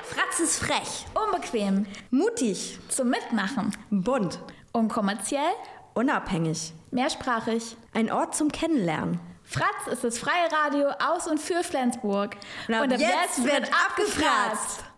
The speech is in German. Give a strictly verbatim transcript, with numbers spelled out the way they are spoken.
Fratz ist frech, unbequem, mutig, zum Mitmachen, bunt, unkommerziell, unabhängig, mehrsprachig. Ein Ort zum Kennenlernen. Fratz ist das freie Radio aus und für Flensburg. Und ab, und ab jetzt, jetzt wird abgefratzt.